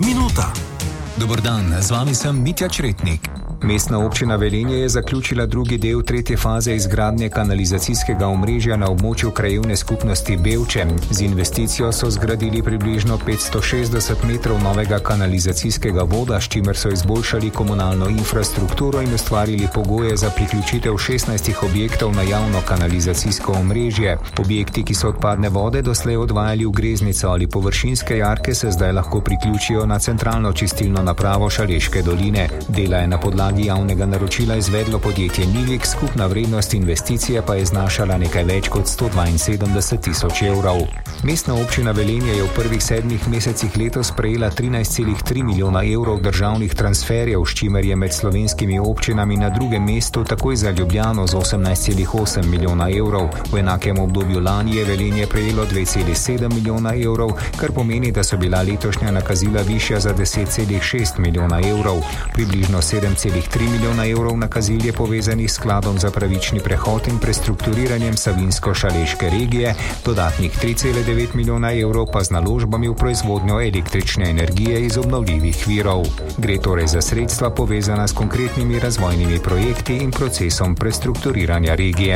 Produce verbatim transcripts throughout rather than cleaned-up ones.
Minuta. Dober dan, z vami sem Mitja Čretnik. Mestna občina Velenje je zaključila drugi del tretje faze izgradnje kanalizacijskega omrežja na območju krajevne skupnosti Bevče. Z investicijo so zgradili približno petsto šestdeset metrov novega kanalizacijskega voda, s čimer so izboljšali komunalno infrastrukturo in ustvarili pogoje za priključitev šestnajstih objektov na javno kanalizacijsko omrežje. Objekti, ki so odpadne vode doslej odvajali v greznico ali površinske jarke, se zdaj lahko priključijo na centralno čistilno napravo Šaleške doline. Dela je na podlagi javnega naročila izvedlo podjetje Nivik, skupna vrednost investicije pa je znašala nekaj več kot sto dvainsedemdeset tisoč evrov. Mestna občina Velenje je v prvih sedmih mesecih letos prejela trinajst celih tri milijona evrov državnih transferjev, s čimer je med slovenskimi občinami na drugem mestu, takoj za Ljubljano z osemnajst celih osem milijona evrov. V enakem obdobju lani je Velenje prejelo dve celih sedem milijona evrov, kar pomeni, da so bila letošnja nakazila višja za deset celih šest milijona evrov. Približno sedem celih tri milijona evrov nakazil je povezanih s skladom za pravični prehod in prestrukturiranjem Savinjsko-Šaleške regije, dodatnih tri celih devet milijona evrov pa z naložbami v proizvodnjo električne energije iz obnovljivih virov. Gre torej za sredstva povezana s konkretnimi razvojnimi projekti in procesom prestrukturiranja regije.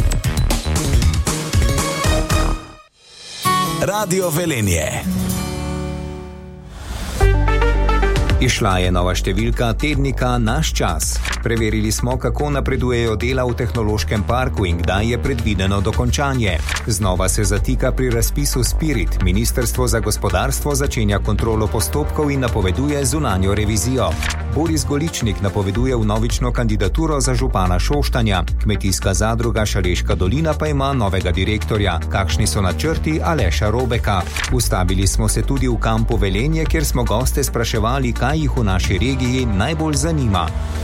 Radio Velenje. Išla je nova številka tednika Naš čas. Preverili smo, kako napredujejo dela v tehnološkem parku in kdaj je predvideno dokončanje. Znova se zatika pri razpisu Spirit. Ministrstvo za gospodarstvo začenja kontrolo postopkov in napoveduje zunanjo revizijo. Boris Goličnik napoveduje vnovično kandidaturo za župana Šoštanja. Kmetijska zadruga Šaleška dolina pa ima novega direktorja. Kakšni so načrti Aleša Robeka? Ustavili smo se tudi v kampu Velenje, kjer smo goste spraševali, kaj jih v naši regiji najbolj zanima.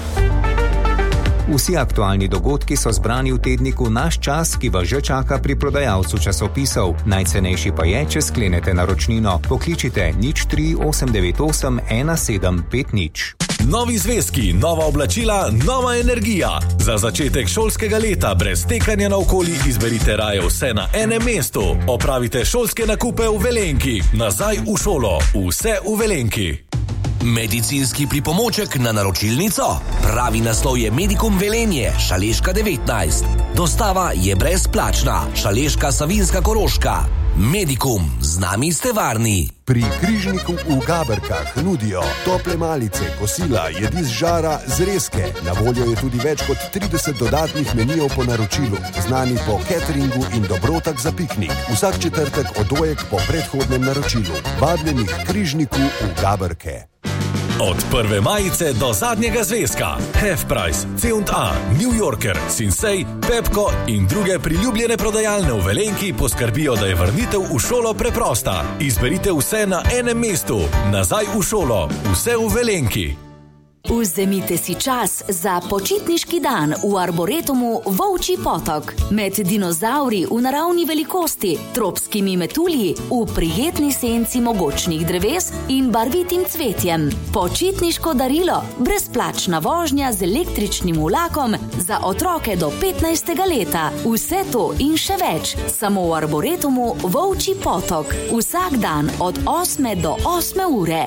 Vsi aktualni dogodki so zbrani v tedniku Naš čas, ki vas že čaka pri prodajalcu časopisov. Najcenejši pa je, če sklenete naročnino. Pokličite nič tri osem devet osem ena sedem pet nič. Novi zvezki, nova oblačila, nova energija. Za začetek šolskega leta brez tekanja naokoli izberite raje vse na enem mestu. Opravite šolske nakupe v Velenki. Nazaj v šolo. Vse v Velenki. Medicinski pripomoček na naročilnico? Pravi naslov je Medikum Velenje, Šaleška devetnajst. Dostava je brezplačna. Šaleška, Savinjska, Koroška. Medikum, z nami ste varni. Pri Križniku v Gaberkah nudijo tople malice, kosila, jedi z žara, zrezke. Na voljo je tudi več kot trideset dodatnih menijev po naročilu, znani po cateringu in dobrotah za piknik. Vsak četrtek odojek po predhodnem naročilu. Vabljeni k Križniku v Gaberke. Od prve majice do zadnjega zvezka. Half Price, C and A, New Yorker, Sinsei, Pepko in druge priljubljene prodajalne v Velenki poskrbijo, da je vrnitev v šolo preprosta. Izberite vse na enem mestu. Nazaj v šolo. Vse v Velenki. Vzemite si čas za počitniški dan v Arboretumu Volčji potok. Med dinozavri v naravni velikosti, tropskimi metulji, v prijetni senci mogočnih dreves in barvitim cvetjem. Počitniško darilo, brezplačna vožnja z električnim vlakom za otroke do petnajstega leta. Vse to in še več, samo v Arboretumu Volčji potok. Vsak dan od osme do osme ure.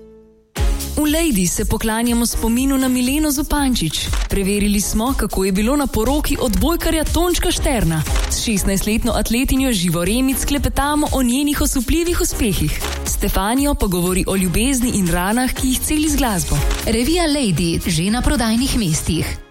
V Lejdi se poklanjamo spominu na Mileno Zupančič. Preverili smo, kako je bilo na poroki odbojkarja Tončka Šterna. S šestnajstletno atletinjo Živo Remic klepetamo o njenih osupljivih uspehih. Stefanijo pa govori o ljubezni in ranah, ki jih celi z glasbo. Revija Lejdi že na prodajnih mestih.